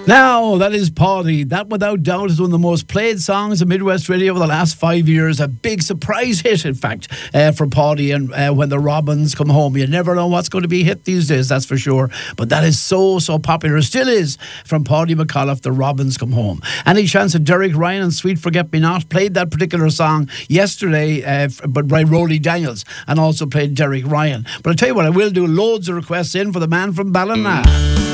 Now, that is Paddy. That, without doubt, is one of the most played songs of Midwest radio over the last 5 years. A big surprise hit, in fact, for Paddy. And when the Robins come home, you never know what's going to be hit these days, that's for sure. But that is so popular. Still is, from Paddy McAuliffe, The Robins Come Home. Any chance of Derek Ryan and Sweet Forget Me Not played that particular song yesterday, but by Rolly Daniels, and also played Derek Ryan. But I'll tell you what, I will do loads of requests in for the man from Ballina.